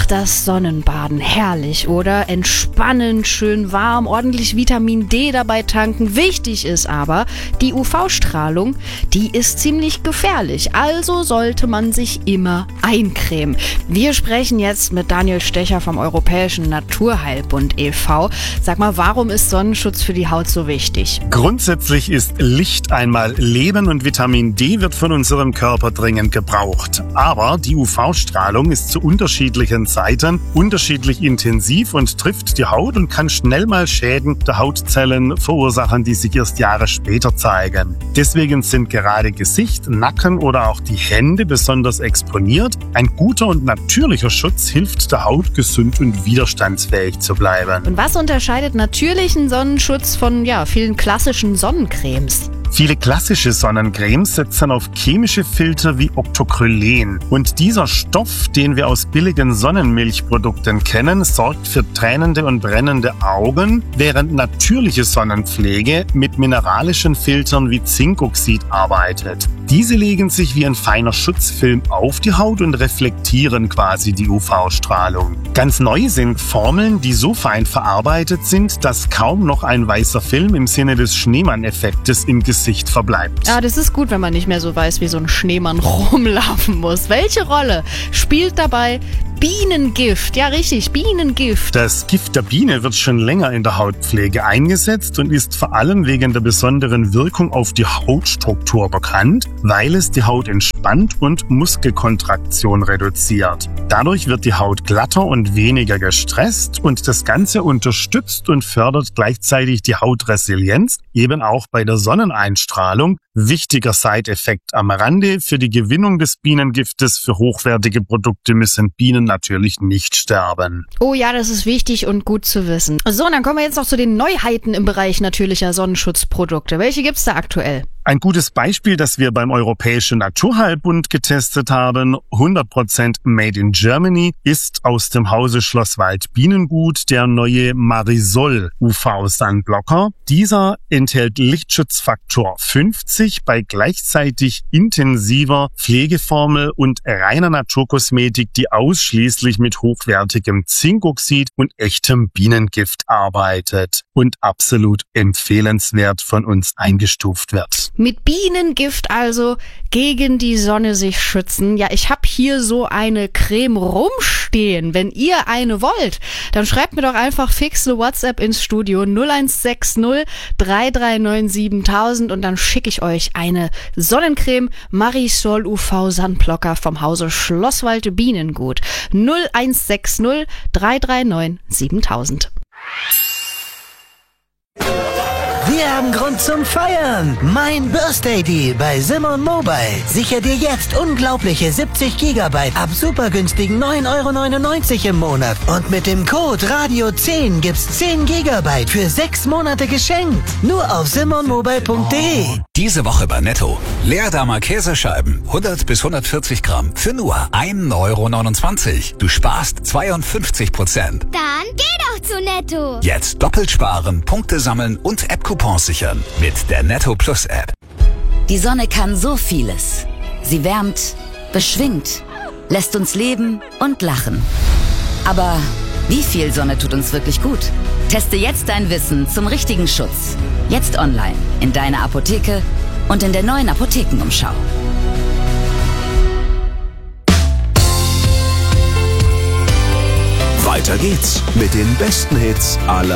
Ach, das Sonnenbaden, herrlich, oder? Entspannen, schön warm, ordentlich Vitamin D dabei tanken. Wichtig ist aber, die UV-Strahlung, die ist ziemlich gefährlich. Also sollte man sich immer eincremen. Wir sprechen jetzt mit Daniel Stecher vom Europäischen Naturheilbund e.V. Sag mal, warum ist Sonnenschutz für die Haut so wichtig? Grundsätzlich ist Licht einmal Leben und Vitamin D wird von unserem Körper dringend gebraucht. Aber die UV-Strahlung ist zu unterschiedlichen Zeiten unterschiedlich intensiv und trifft die Haut und kann schnell mal Schäden der Hautzellen verursachen, die sich erst Jahre später zeigen. Deswegen sind gerade Gesicht, Nacken oder auch die Hände besonders exponiert. Ein guter und natürlicher Schutz hilft der Haut, gesund und widerstandsfähig zu bleiben. Und was unterscheidet natürlichen Sonnenschutz von vielen klassischen Sonnencremes? Viele klassische Sonnencremes setzen auf chemische Filter wie Octocrylen. Und dieser Stoff, den wir aus billigen Sonnenmilchprodukten kennen, sorgt für tränende und brennende Augen, während natürliche Sonnenpflege mit mineralischen Filtern wie Zinkoxid arbeitet. Diese legen sich wie ein feiner Schutzfilm auf die Haut und reflektieren quasi die UV-Strahlung. Ganz neu sind Formeln, die so fein verarbeitet sind, dass kaum noch ein weißer Film im Sinne des Schneemann-Effektes im Gesicht verbleibt. Ja, das ist gut, wenn man nicht mehr so weiß, wie so ein Schneemann rumlaufen muss. Welche Rolle spielt dabei Bienengift? Ja, richtig, Bienengift. Das Gift der Biene wird schon länger in der Hautpflege eingesetzt und ist vor allem wegen der besonderen Wirkung auf die Hautstruktur bekannt, weil es die Haut entspannt und Muskelkontraktion reduziert. Dadurch wird die Haut glatter und weniger gestresst und das Ganze unterstützt und fördert gleichzeitig die Hautresilienz, eben auch bei der Sonneneinstrahlung. Wichtiger Side-Effekt am Rande: Für die Gewinnung des Bienengiftes für hochwertige Produkte müssen Bienen natürlich nicht sterben. Oh ja, das ist wichtig und gut zu wissen. So, und dann kommen wir jetzt noch zu den Neuheiten im Bereich natürlicher Sonnenschutzprodukte. Welche gibt's da aktuell? Ein gutes Beispiel, das wir beim Europäischen Naturheilbund getestet haben, 100% Made in Germany, ist aus dem Hause Schlosswald Bienengut der neue Marisol UV-Sunblocker. Dieser enthält Lichtschutzfaktor 50 bei gleichzeitig intensiver Pflegeformel und reiner Naturkosmetik, die ausschließlich mit hochwertigem Zinkoxid und echtem Bienengift arbeitet und absolut empfehlenswert von uns eingestuft wird. Mit Bienengift also gegen die Sonne sich schützen. Ja, ich habe hier so eine Creme rumstehen. Wenn ihr eine wollt, dann schreibt mir doch einfach fix eine WhatsApp ins Studio 0160 339 7000 und dann schicke ich euch eine Sonnencreme Marisol UV Sunblocker vom Hause Schlosswald Bienengut. 0160 339 7000. Wir haben Grund zum Feiern. Mein Birthday Deal bei Simon Mobile. Sicher dir jetzt unglaubliche 70 GB ab super günstigen 9,99 € im Monat. Und mit dem Code Radio10 gibt's 10 GB für 6 Monate geschenkt. Nur auf simonmobile.de. Diese Woche bei Netto. Leerdammer Käsescheiben, 100 bis 140 Gramm für nur 1,29 €. Du sparst 52%. Dann geh doch zu Netto. Jetzt doppelt sparen, Punkte sammeln und App-Coupons sichern mit der Netto Plus App. Die Sonne kann so vieles. Sie wärmt, beschwingt, lässt uns leben und lachen. Aber wie viel Sonne tut uns wirklich gut? Teste jetzt dein Wissen zum richtigen Schutz. Jetzt online, in deiner Apotheke und in der neuen Apothekenumschau. Weiter geht's mit den besten Hits aller